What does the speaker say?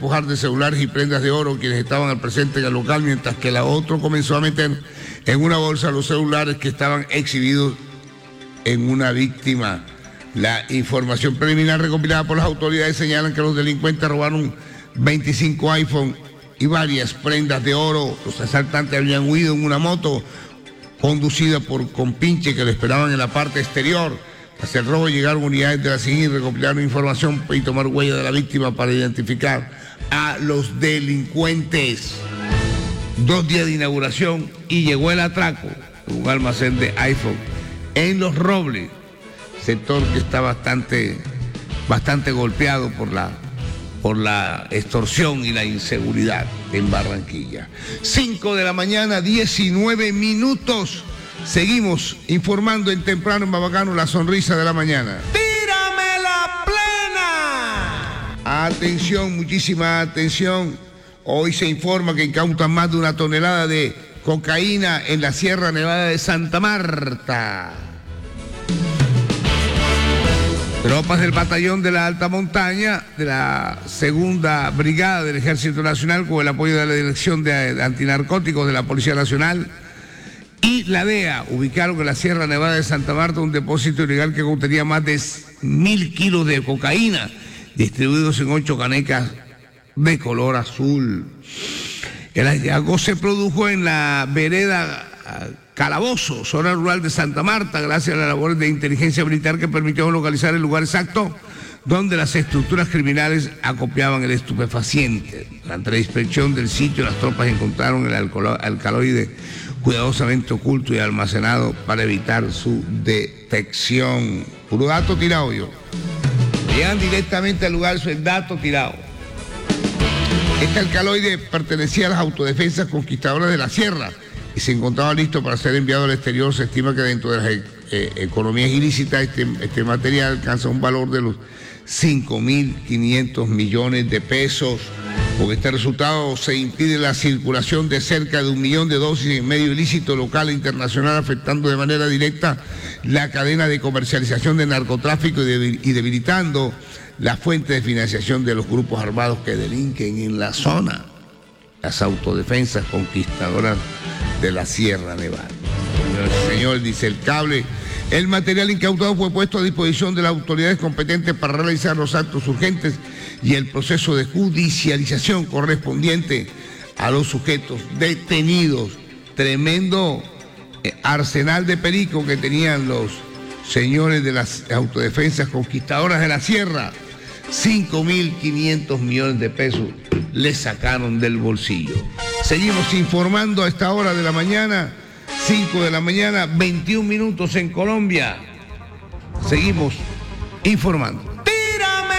despojar de celulares y prendas de oro quienes estaban al presente en el local, mientras que la otra comenzó a meter en una bolsa los celulares que estaban exhibidos en una víctima. La información preliminar recopilada por las autoridades señalan que los delincuentes robaron 25 iPhone y varias prendas de oro. Los asaltantes habían huido en una moto conducida por compinche que lo esperaban en la parte exterior. Tras el robo llegaron unidades de la SIGIN, recopilaron información y tomar huella de la víctima para identificar a los delincuentes. 2 días de inauguración y llegó el atraco, un almacén de iPhone en Los Robles, sector que está bastante golpeado por la extorsión y la inseguridad en Barranquilla. 5 de la mañana, 19 minutos. Seguimos informando en Temprano en Babacano, la sonrisa de la mañana. ¡Tírame la plena! Atención, muchísima atención. Hoy se informa que incautan más de 1 tonelada de cocaína en la Sierra Nevada de Santa Marta. Tropas del batallón de la alta montaña de la segunda brigada del Ejército Nacional, con el apoyo de la Dirección de Antinarcóticos de la Policía Nacional y la DEA, ubicaron en la Sierra Nevada de Santa Marta un depósito ilegal que contenía más de 1.000 kilos de cocaína, distribuidos en 8 canecas de color azul. El hallazgo se produjo en la vereda Calabozo, zona rural de Santa Marta, gracias a las labores de inteligencia militar que permitió localizar el lugar exacto donde las estructuras criminales acopiaban el estupefaciente. Durante la inspección del sitio, las tropas encontraron el alcaloide cuidadosamente oculto y almacenado para evitar su detección. Puro dato tirado yo. Llegan directamente al lugar, eso es dato tirado. Este alcaloide pertenecía a las autodefensas conquistadoras de la sierra y se encontraba listo para ser enviado al exterior. Se estima que dentro de las economías ilícitas este material alcanza un valor de los 5.500 millones de pesos. Con este resultado se impide la circulación de cerca de 1 millón de dosis en medio ilícito local e internacional, afectando de manera directa la cadena de comercialización de narcotráfico y debilitando la fuente de financiación de los grupos armados que delinquen en la zona. Las autodefensas conquistadoras de la Sierra Nevada. Señor, dice el cable. El material incautado fue puesto a disposición de las autoridades competentes para realizar los actos urgentes y el proceso de judicialización correspondiente a los sujetos detenidos. Tremendo arsenal de perico que tenían los señores de las autodefensas conquistadoras de la Sierra. 5.500 millones de pesos le sacaron del bolsillo. Seguimos informando a esta hora de la mañana. 5 de la mañana, 21 minutos en Colombia. Seguimos informando.